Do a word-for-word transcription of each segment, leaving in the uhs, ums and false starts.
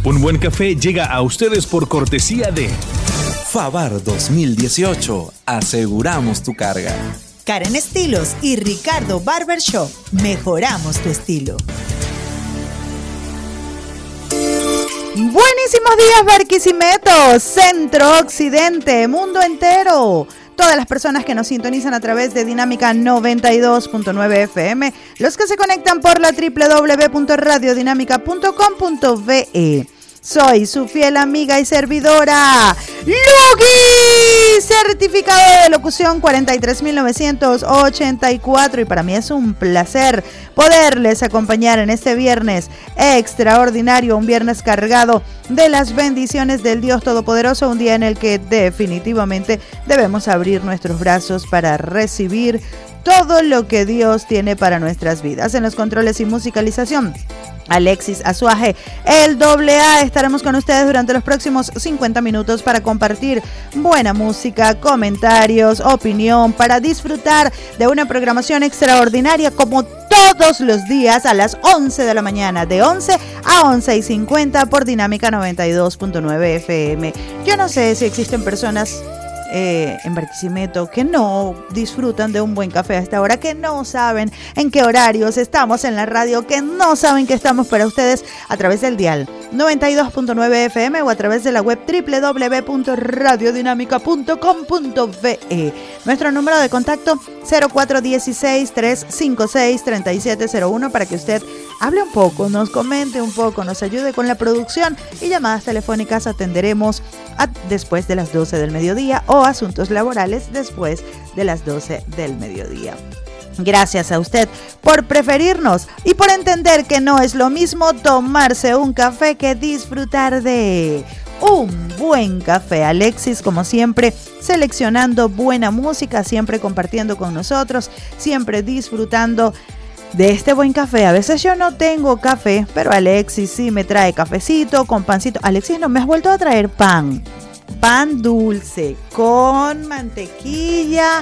Un buen café llega a ustedes por cortesía de Favar dos mil dieciocho. Aseguramos tu carga. Karen Estilos y Ricardo Barbershop. Mejoramos tu estilo. Buenísimos días, Barquisimeto, Centro, Occidente, mundo entero. Todas las personas que nos sintonizan a través de Dinámica noventa y dos punto nueve F M, los que se conectan por la doble u doble u doble u punto radio dinámica punto com punto ve e. Soy su fiel amiga y servidora, Lugi, certificado de locución cuarenta y tres mil novecientos ochenta y cuatro, y para mí es un placer poderles acompañar en este viernes extraordinario, un viernes cargado de las bendiciones del Dios Todopoderoso, un día en el que definitivamente debemos abrir nuestros brazos para recibir todo lo que Dios tiene para nuestras vidas. En los controles y musicalización, Alexis Azuaje, el doble A. Estaremos con ustedes durante los próximos cincuenta minutos para compartir buena música, comentarios, opinión, para disfrutar de una programación extraordinaria como todos los días a las once de la mañana, de once a once y cincuenta por Dinámica noventa y dos punto nueve F M. Yo no sé si existen personas Eh, en Barquisimeto que no disfrutan de un buen café a esta hora, que no saben en qué horarios estamos en la radio, que no saben que estamos para ustedes a través del dial noventa y dos punto nueve F M o a través de la web doble u doble u doble u punto radio dinámica punto com punto ve e. Nuestro número de contacto cero cuatro uno seis, tres cinco seis, tres siete cero uno para que usted hable un poco, nos comente un poco, nos ayude con la producción, y llamadas telefónicas atenderemos a, después de las doce del mediodía, o asuntos laborales después de las doce del mediodía. Gracias a usted por preferirnos y por entender que no es lo mismo tomarse un café que disfrutar de un buen café. Alexis, como siempre, seleccionando buena música, siempre compartiendo con nosotros, siempre disfrutando de este buen café. A veces yo no tengo café, pero Alexis sí me trae cafecito con pancito. Alexis, no me has vuelto a traer pan. Pan dulce con mantequilla,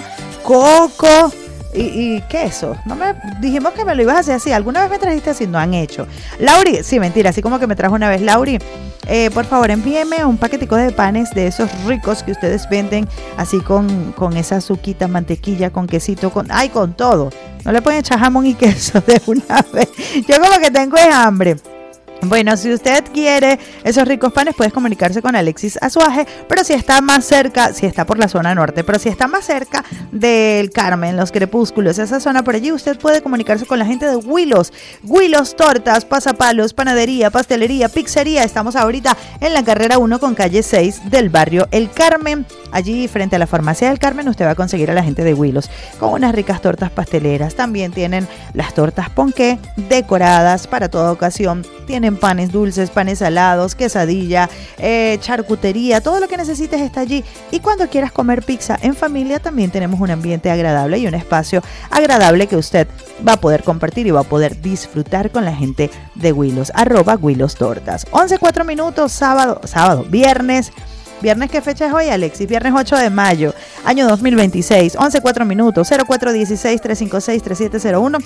coco y, y queso. No me dijimos que me lo ibas a hacer así. ¿Alguna vez me trajiste así? No han hecho. Lauri, sí, mentira, así como que me trajo una vez. Lauri, eh, por favor, envíeme un paquetico de panes de esos ricos que ustedes venden así con, con esa azuquita, mantequilla, con quesito, con, ay, con todo. No le pueden echar jamón y queso de una vez. Yo como que tengo hambre. Bueno, si usted quiere esos ricos panes, puedes comunicarse con Alexis Azuaje, pero si está más cerca, si está por la zona norte, pero si está más cerca del Carmen, Los Crepúsculos, esa zona por allí, usted puede comunicarse con la gente de Willos. Willos Tortas, Pasapalos, Panadería, Pastelería, Pizzería. Estamos ahorita en la carrera uno con calle seis del barrio El Carmen. Allí frente a la farmacia del Carmen usted va a conseguir a la gente de Willos con unas ricas tortas pasteleras. También tienen las tortas ponqué decoradas para toda ocasión. Tienen panes dulces, panes salados, quesadilla, eh, charcutería, todo lo que necesites está allí. Y cuando quieras comer pizza en familia, también tenemos un ambiente agradable y un espacio agradable que usted va a poder compartir y va a poder disfrutar con la gente de Willos, arroba Willos Tortas. once cuatro minutos, sábado, sábado, viernes. Viernes, ¿qué fecha es hoy, Alexis? Viernes ocho de mayo, año dos mil veintiséis, once cuatro minutos, cero cuatro uno seis, tres cinco seis, tres siete cero uno.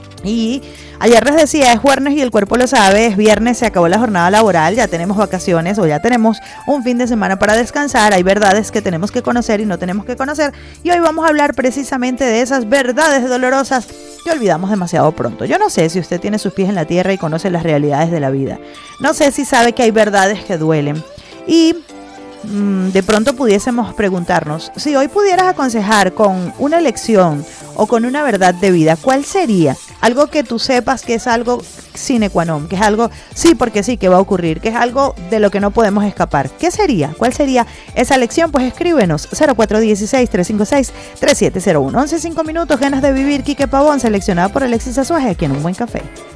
Y ayer les decía, es jueves y el cuerpo lo sabe, es viernes, se acabó la jornada laboral, ya tenemos vacaciones o ya tenemos un fin de semana para descansar. Hay verdades que tenemos que conocer y no tenemos que conocer, y hoy vamos a hablar precisamente de esas verdades dolorosas que olvidamos demasiado pronto. Yo no sé si usted tiene sus pies en la tierra y conoce las realidades de la vida. No sé si sabe que hay verdades que duelen. Y mmm, de pronto pudiésemos preguntarnos, si hoy pudieras aconsejar con una lección o con una verdad de vida, ¿cuál sería? Algo que tú sepas que es algo sine qua non, que es algo sí porque sí que va a ocurrir, que es algo de lo que no podemos escapar. ¿Qué sería? ¿Cuál sería esa lección? Pues escríbenos cero cuatro uno seis, tres cinco seis, tres siete cero uno. once cinco minutos, ganas de vivir. Quique Pavón, seleccionado por Alexis Azuaje, aquí en Un Buen Café.